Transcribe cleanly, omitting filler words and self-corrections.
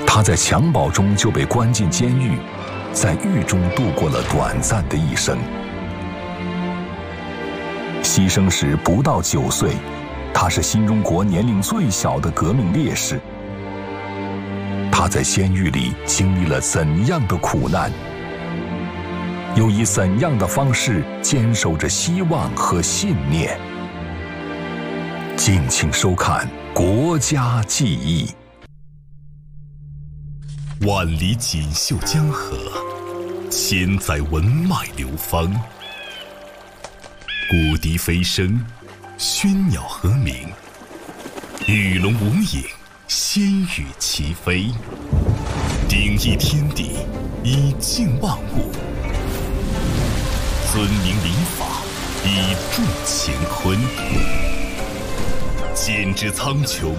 他在襁褓中就被关进监狱，在狱中度过了短暂的一生。牺牲时不到9岁，他是新中国年龄最小的革命烈士。他在监狱里经历了怎样的苦难，又以怎样的方式坚守着希望和信念？敬请收看《国家记忆》。 万里锦绣江河，千载文脉流芳。古笛飞声，喧鸟和鸣，鱼龙无影，仙羽齐飞。鼎益天地，以敬万物；尊明礼法，以助乾坤。简之苍穹，